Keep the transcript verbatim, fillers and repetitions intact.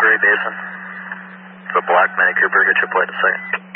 three Basin. The black Mini Cooper, get your plate in a second.